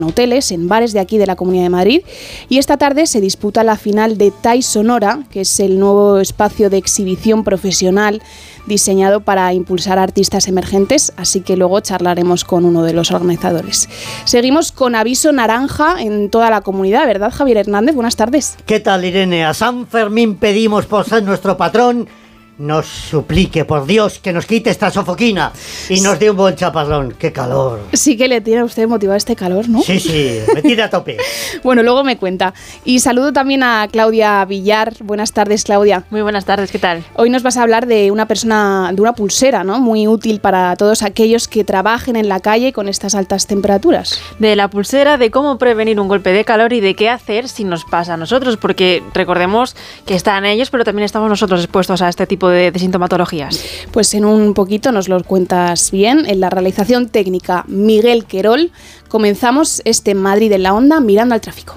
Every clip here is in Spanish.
hoteles, en bares de aquí de la Comunidad de Madrid, y esta tarde se disputa la final de TAI Sonora, que es el nuevo espacio de exhibición profesional diseñado para impulsar a artistas emergentes, así que luego charlaremos con uno de los organizadores. Seguimos con aviso naranja en toda la comunidad, ¿verdad, Javier Hernández? Buenas tardes. ¿Qué tal, Irene? A San Fermín pedimos por ser nuestro patrón nos suplique, por Dios, que nos quite esta sofoquina y nos dé un buen chaparrón. ¡Qué calor! Sí que le tiene a usted motivado este calor, ¿no? Sí, me tira a tope. Bueno, luego me cuenta. Y saludo también a Claudia Villar. Buenas tardes, Claudia. Muy buenas tardes, ¿qué tal? Hoy nos vas a hablar de una pulsera, ¿no? Muy útil para todos aquellos que trabajen en la calle con estas altas temperaturas. De la pulsera, de cómo prevenir un golpe de calor y de qué hacer si nos pasa a nosotros, porque recordemos que están ellos, pero también estamos nosotros expuestos a este tipo de sintomatologías. Pues en un poquito nos lo cuentas bien. En la realización técnica, Miguel Querol. Comenzamos este Madrid en la Onda mirando al tráfico.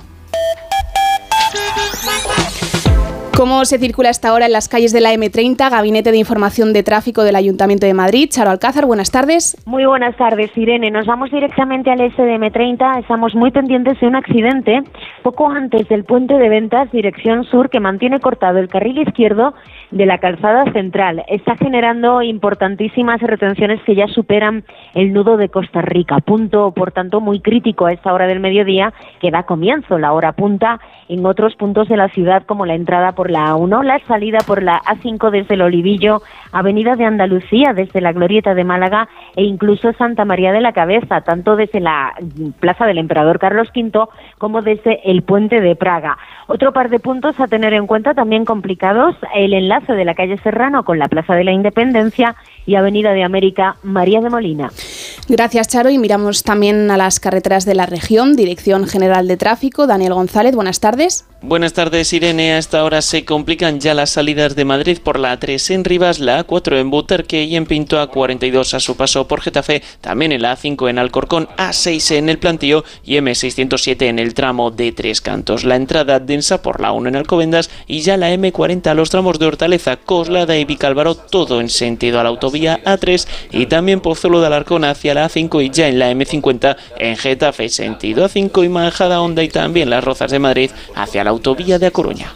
¿Cómo se circula a esta hora en las calles de la M30? Gabinete de Información de Tráfico del Ayuntamiento de Madrid. Charo Alcázar, buenas tardes. Muy buenas tardes, Irene. Nos vamos directamente al este de M30. Estamos muy pendientes de un accidente poco antes del puente de Ventas, dirección sur, que mantiene cortado el carril izquierdo de la calzada central. Está generando importantísimas retenciones que ya superan el nudo de Costa Rica. Punto, por tanto, muy crítico a esta hora del mediodía, que da comienzo la hora punta en otros puntos de la ciudad, como la entrada por la A1, la salida por la A5 desde el Olivillo, Avenida de Andalucía desde la Glorieta de Málaga e incluso Santa María de la Cabeza, tanto desde la Plaza del Emperador Carlos V como desde el Puente de Praga. Otro par de puntos a tener en cuenta también complicados: el enlace de la calle Serrano con la Plaza de la Independencia y Avenida de América María de Molina. Gracias, Charo, y miramos también a las carreteras de la región. Dirección General de Tráfico, Daniel González, buenas tardes. Buenas tardes, Irene. A esta hora se complican ya las salidas de Madrid por la A3 en Rivas, la A4 en Butarque y en Pinto, A42 a su paso por Getafe, también en la A5 en Alcorcón, A6 en el Plantío y M607 en el tramo de Tres Cantos. La entrada densa por la 1 en Alcobendas y ya la M40 a los tramos de Hortaleza, Coslada y Vicálvaro, todo en sentido a la autovía A3, y también Pozuelo de Alarcón hacia la A5 y ya en la M50 en Getafe, sentido A5 y Majada Honda, y también las Rozas de Madrid hacia la autovía de A Coruña.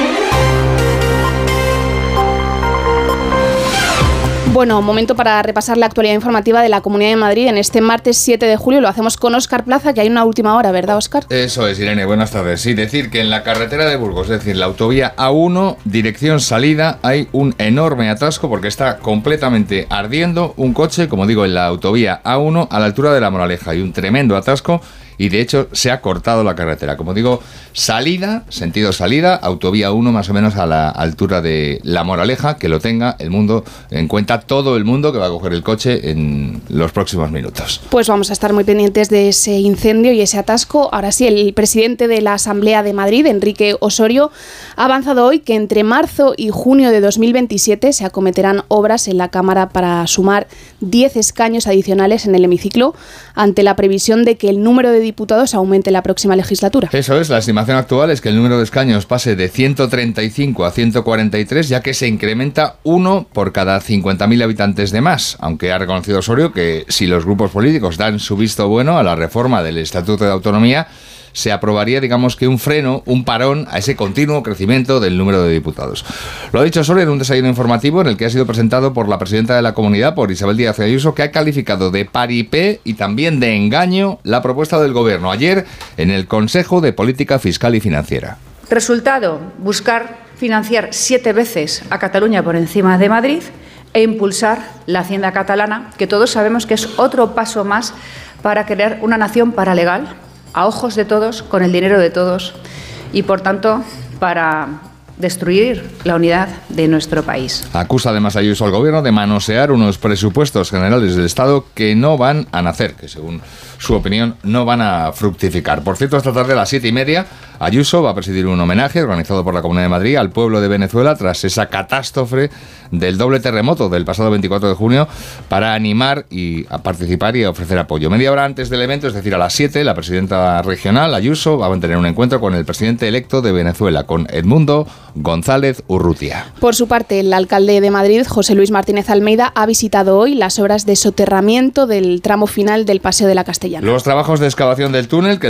Bueno, momento para repasar la actualidad informativa de la Comunidad de Madrid en este martes 7 de julio. Lo hacemos con Óscar Plaza, que hay una última hora, ¿verdad, Óscar? Eso es, Irene, buenas tardes. Sí, decir que en la carretera de Burgos, es decir, la autovía A1, dirección salida, hay un enorme atasco porque está completamente ardiendo un coche, como digo, en la autovía A1 a la altura de La Moraleja. Hay un tremendo atasco y de hecho se ha cortado la carretera. Como digo, salida, sentido salida, autovía 1 más o menos a la altura de La Moraleja, que lo tenga el mundo en cuenta, todo el mundo que va a coger el coche en los próximos minutos. Pues vamos a estar muy pendientes de ese incendio y ese atasco. Ahora sí, el presidente de la Asamblea de Madrid, Enrique Osorio, ha avanzado hoy que entre marzo y junio de 2027 se acometerán obras en la Cámara para sumar 10 escaños adicionales en el hemiciclo, ante la previsión de que el número de diputados aumente la próxima legislatura. Eso es, la estimación actual es que el número de escaños pase de 135 a 143, ya que se incrementa uno por cada 50.000 habitantes de más, aunque ha reconocido Osorio que si los grupos políticos dan su visto bueno a la reforma del Estatuto de Autonomía, se aprobaría, digamos que un freno, un parón a ese continuo crecimiento del número de diputados. Lo ha dicho Osorio en un desayuno informativo en el que ha sido presentado por la presidenta de la Comunidad, por Isabel Díaz Ayuso, que ha calificado de paripé y también de engaño la propuesta del Gobierno ayer en el Consejo de Política Fiscal y Financiera. Resultado: buscar financiar 7 veces a Cataluña por encima de Madrid e impulsar la Hacienda catalana, que todos sabemos que es otro paso más para crear una nación paralegal, a ojos de todos, con el dinero de todos y, por tanto, para destruir la unidad de nuestro país. Acusa además Ayuso al Gobierno de manosear unos presupuestos generales del Estado que no van a nacer, que según su opinión no van a fructificar. Por cierto, esta tarde a las 7:30 Ayuso va a presidir un homenaje organizado por la Comunidad de Madrid al pueblo de Venezuela tras esa catástrofe del doble terremoto del pasado 24 de junio para animar y a participar y a ofrecer apoyo. Media hora antes del evento, es decir, a las 7, la presidenta regional, Ayuso, va a mantener un encuentro con el presidente electo de Venezuela, con Edmundo González Urrutia. Por su parte, el alcalde de Madrid, José Luis Martínez Almeida, ha visitado hoy las obras de soterramiento del tramo final del Paseo de la Castellana. Los trabajos de excavación del túnel que